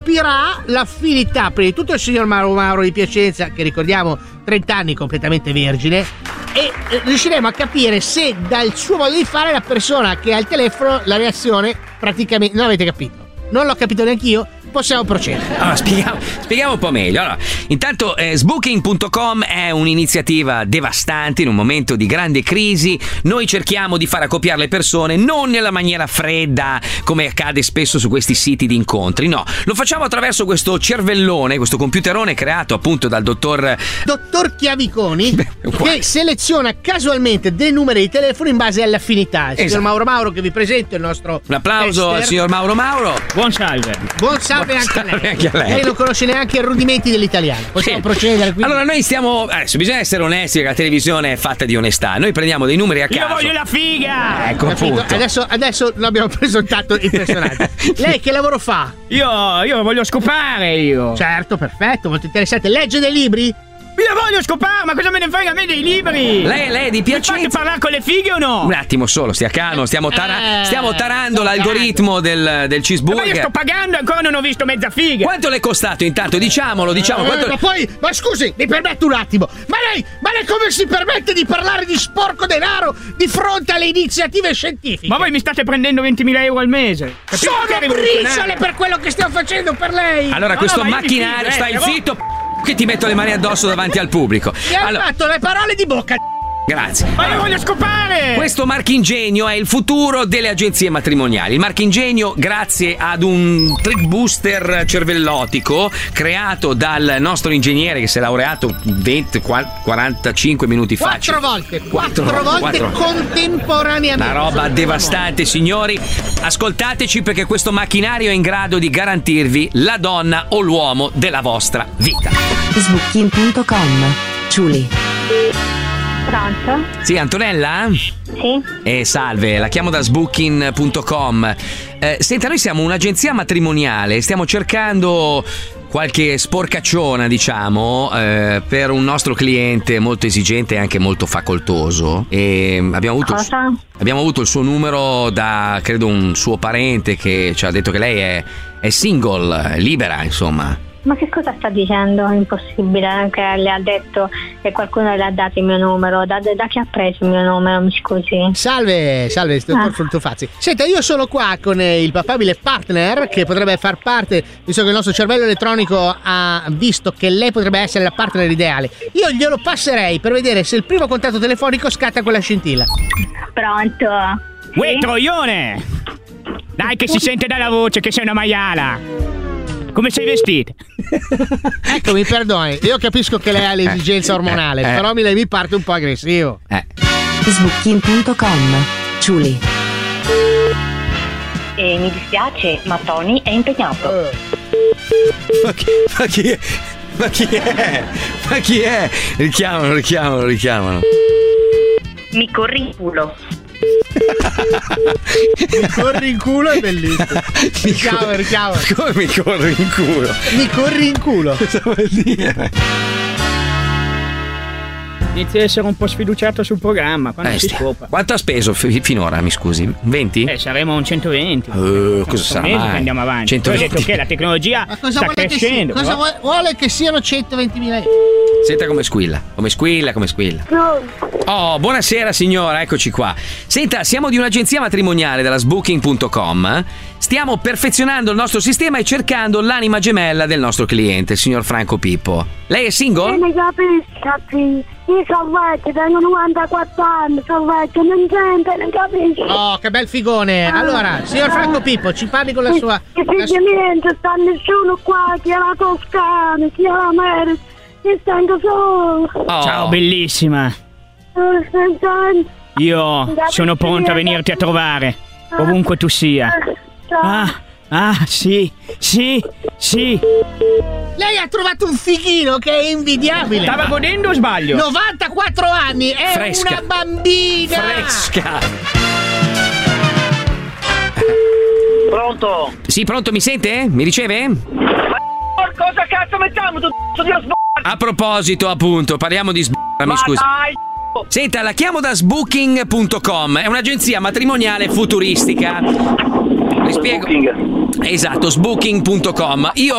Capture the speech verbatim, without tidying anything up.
capirà l'affinità, prima di tutto il signor Mauro Mauro di Piacenza, che ricordiamo trenta anni completamente vergine, e eh, riusciremo a capire se dal suo modo di fare la persona che ha il telefono, la reazione praticamente non avete capito. Non l'ho capito neanch'io. Possiamo procedere. Allora, spieghiamo, spieghiamo un po' meglio. Allora, intanto eh, Sbooking punto com è un'iniziativa devastante in un momento di grande crisi. Noi cerchiamo di far accoppiare le persone non nella maniera fredda come accade spesso su questi siti di incontri, no, lo facciamo attraverso questo cervellone, questo computerone creato appunto dal dottor Dottor Chiaviconi. Beh, che seleziona casualmente dei numeri di telefono in base alle affinità. Il esatto. signor Mauro Mauro, che vi presento, il nostro un applauso tester. Al signor Mauro Mauro. Buon salve. Buon salve. Anche a, anche a lei. Lei non conosce neanche i rudimenti dell'italiano. Possiamo sì. procedere qui. Allora noi stiamo adesso bisogna essere onesti, che la televisione è fatta di onestà. Noi prendiamo dei numeri a caso. Io voglio la figa. Ecco appunto. Adesso, adesso l'abbiamo presentato il personaggio. Lei che lavoro fa? Io io voglio scopare io. Certo, perfetto, molto interessante. Legge dei libri? Io voglio scopare, ma cosa me ne frega a me dei libri? Lei, lei di Piacenza. Mi fate parlare con le fighe o no? Un attimo solo, stia calmo, stiamo, tara- stiamo tarando l'algoritmo del, del cheeseburger. Ma io sto pagando e ancora non ho visto mezza figa. Quanto le è costato intanto? Diciamolo, diciamo. Eh, quanto... Ma poi, ma scusi, mi permetto un attimo. Ma lei, ma lei come si permette di parlare di sporco denaro di fronte alle iniziative scientifiche? Ma voi mi state prendendo ventimila euro al mese. Capito? Sono briciole per quello che stiamo facendo per lei. Allora, no, questo no, macchinario, stai eh, zitto, che ti metto le mani addosso davanti al pubblico. Mi ha allora... fatto le parole di bocca. Grazie. Ma io voglio scopare! Questo marchingegno è il futuro delle agenzie matrimoniali. Il marchingegno, grazie ad un trick booster cervellotico creato dal nostro ingegnere che si è laureato venti quarantacinque minuti fa. Quattro volte, quattro, quattro volte quattro. contemporaneamente. Una roba devastante, signori. Ascoltateci, perché questo macchinario è in grado di garantirvi la donna o l'uomo della vostra vita. Sbooking punto com. Ciuli. Pronto? Sì, Antonella? Sì. Eh, salve, la chiamo da Sbooking punto com. Eh, senta, noi siamo un'agenzia matrimoniale, stiamo cercando qualche sporcacciona, diciamo, eh, per un nostro cliente molto esigente e anche molto facoltoso. E abbiamo avuto, Cosa? abbiamo avuto il suo numero da, credo, un suo parente che ci ha detto che lei è, è single, libera, insomma. Ma che cosa sta dicendo? È impossibile che le ha detto che qualcuno le ha dato il mio numero. Da, da chi ha preso il mio numero, mi scusi? Salve, salve, dottor ah. Fruttofazzi. Senta, io sono qua con il papabile partner che potrebbe far parte, visto che il nostro cervello elettronico ha visto che lei potrebbe essere la partner ideale. Io glielo passerei per vedere se il primo contatto telefonico scatta quella scintilla. Pronto? Uè, sì? Troione! Dai che si sente dalla voce che sei una maiala! Come sei vestita? Ecco, mi perdoni, io capisco che lei ha l'esigenza ormonale, eh, eh. però mi, mi parte un po' aggressivo. Eh. Sbooking punto com. Ciuli. E mi dispiace, ma Tony è impegnato. Uh. Ma, chi, ma chi è? Ma chi è? Ma chi è? Richiamano, richiamano, richiamano. Mi corri in culo. Mi corri in culo è bellissimo. Mi richiamo, richiamo. Come mi corri in culo? Mi corri in culo. Cosa vuol dire? Inizia a essere un po' sfiduciato sul programma. Quando eh, si stia. scopa. Quanto ha speso f- finora, mi scusi? venti? Eh, saremo a un centoventi. Uh, cosa sarà mai? Andiamo avanti. centoventi. Poi ho detto che la tecnologia sta crescendo. Che si, cosa vuole che siano centoventimila euro? Senta come squilla, come squilla, come squilla. Oh, buonasera signora, eccoci qua. Senta, siamo di un'agenzia matrimoniale della Sbooking punto com. Stiamo perfezionando il nostro sistema e cercando l'anima gemella del nostro cliente, il signor Franco Pippo. Lei è single? Non capisci, io sono vecchio, tengo novantaquattro anni, sono vecchio, non sento, non capisci. Oh, che bel figone. Allora, signor Franco Pippo, ci parli con la sua... Che figli niente, sta nessuno qua, chi è la Toscana, chi è l'America, io stanno solo. Oh. Ciao, bellissima. Io sono pronto a venirti a trovare, ovunque tu sia. Ah, ah, sì, sì, sì. Lei ha trovato un fighino che è invidiabile. Stava godendo o sbaglio? novantaquattro anni, è Fresca. una bambina. Fresca. Pronto? Sì, pronto, mi sente? Mi riceve? Ma cosa cazzo mettiamo tu di sb***o? A proposito, appunto, parliamo di sb***o, mi scusi. Dai. Senta, la chiamo da Sbooking punto com, è un'agenzia matrimoniale futuristica. Le spiego. Booking. Esatto, Sbooking punto com. Io